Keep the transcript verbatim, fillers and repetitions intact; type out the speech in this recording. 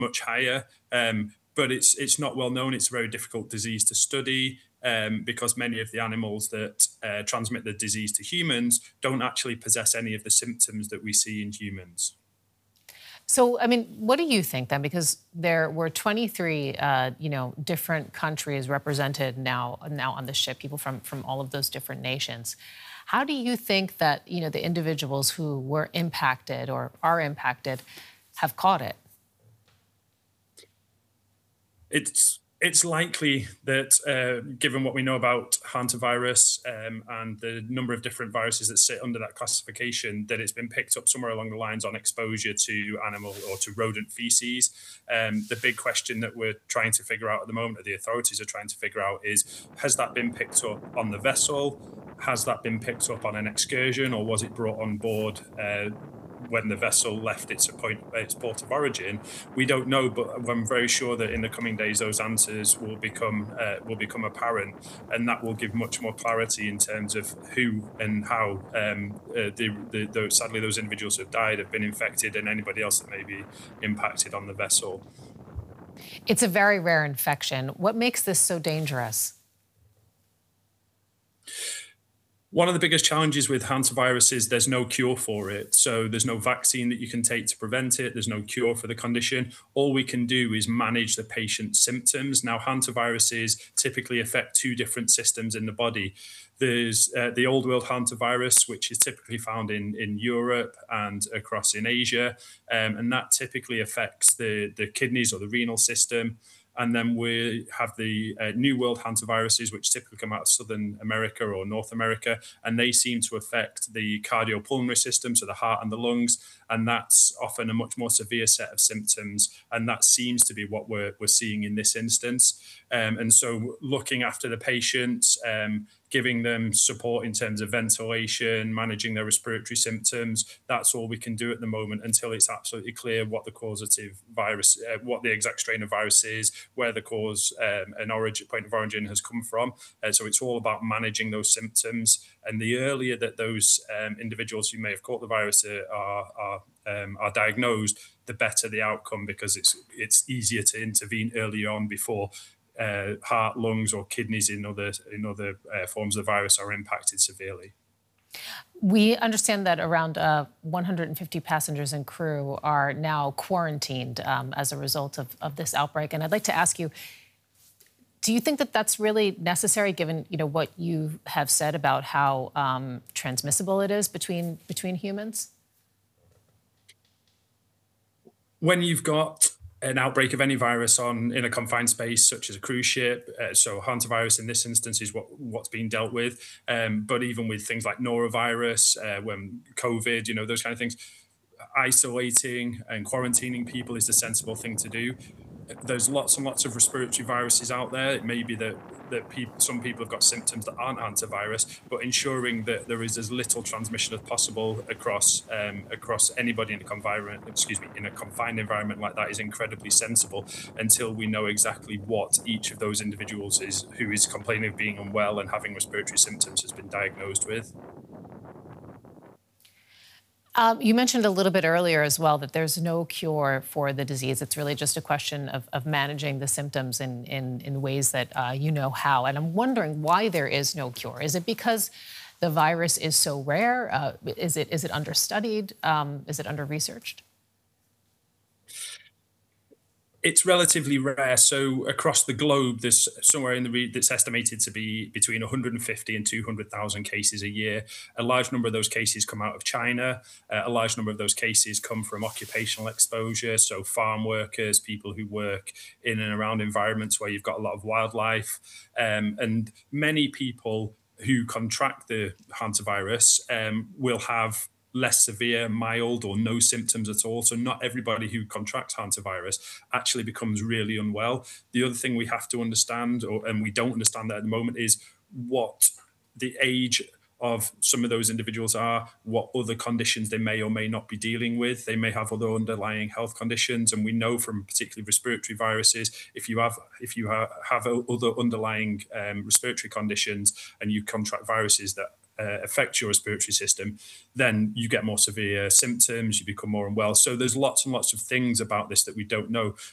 much higher. Um, but it's it's not well known. It's a very difficult disease to study um, because many of the animals that uh, transmit the disease to humans don't actually possess any of the symptoms that we see in humans. So, I mean, what do you think then? Because there were twenty-three, uh, you know, different countries represented now now on the ship, people from from all of those different nations. How do you think that, you know, the individuals who were impacted or are impacted have caught it? It's it's likely that, uh, given what we know about hantavirus um, and the number of different viruses that sit under that classification, that it's been picked up somewhere along the lines on exposure to animal or to rodent feces. Um, the big question that we're trying to figure out at the moment, or the authorities are trying to figure out, is has that been picked up on the vessel? Has that been picked up on an excursion, or was it brought on board Uh, when the vessel left its point, its port of origin? We don't know, but I'm very sure that in the coming days those answers will become uh, will become apparent, and that will give much more clarity in terms of who and how um, uh, the, the, the sadly those individuals who have died have been infected, and anybody else that may be impacted on the vessel. It's a very rare infection. What makes this so dangerous? One of the biggest challenges with hantavirus is there's no cure for it. So there's no vaccine that you can take to prevent it. There's no cure for the condition. All we can do is manage the patient's symptoms. Now, hantaviruses typically affect two different systems in the body. There's uh, the old world hantavirus, which is typically found in, in Europe and across in Asia. Um, and that typically affects the, the kidneys or the renal system. And then we have the uh, New World hantaviruses, which typically come out of Southern America or North America, and they seem to affect the cardiopulmonary system, so the heart and the lungs, and that's often a much more severe set of symptoms, and that seems to be what we're, we're seeing in this instance. Um, and so looking after the patients, um, giving them support in terms of ventilation, managing their respiratory symptoms, that's all we can do at the moment until it's absolutely clear what the causative virus, uh, what the exact strain of virus is, where the cause um, and origin, point of origin has come from. Uh, so it's all about managing those symptoms. And the earlier that those um, individuals who may have caught the virus uh, are, are, um, are diagnosed, the better the outcome, because it's it's easier to intervene early on before uh, heart, lungs, or kidneys in other in other uh, forms of the virus are impacted severely. We understand that around uh, one hundred fifty passengers and crew are now quarantined um, as a result of, of this outbreak. And I'd like to ask you, do you think that that's really necessary, given, you know, what you have said about how um, transmissible it is between between humans? When you've got an outbreak of any virus on in a confined space, such as a cruise ship, uh, so hantavirus in this instance is what what's being dealt with. Um, but even with things like norovirus, uh, when COVID, you know, those kind of things, isolating and quarantining people is the sensible thing to do. There's lots and lots of respiratory viruses out there. It may be that that people, some people have got symptoms that aren't hantavirus, but ensuring that there is as little transmission as possible across um, across anybody in a confinement, excuse me, in a confined environment like that is incredibly sensible until we know exactly what each of those individuals is who is complaining of being unwell and having respiratory symptoms has been diagnosed with. Um, you mentioned a little bit earlier as well that there's no cure for the disease. It's really just a question of, of managing the symptoms in, in, in ways that uh, you know how. And I'm wondering why there is no cure. Is it because the virus is so rare? Uh, is it is it understudied? Um, is it under-researched? It's relatively rare. So across the globe, there's somewhere in the re- that's estimated to be between one hundred fifty and two hundred thousand cases a year. A large number of those cases come out of China. Uh, a large number of those cases come from occupational exposure, so farm workers, people who work in and around environments where you've got a lot of wildlife, um, and many people who contract the hantavirus um, will have less severe, mild, or no symptoms at all. So not everybody who contracts hantavirus actually becomes really unwell. The other thing we have to understand, or and we don't understand that at the moment, is what the age of some of those individuals are, what other conditions they may or may not be dealing with. They may have other underlying health conditions, and we know from particularly respiratory viruses, if you have if you ha- have other underlying um, respiratory conditions and you contract viruses that uh, affect your respiratory system, then you get more severe symptoms, you become more unwell. So there's lots and lots of things about this that we don't know.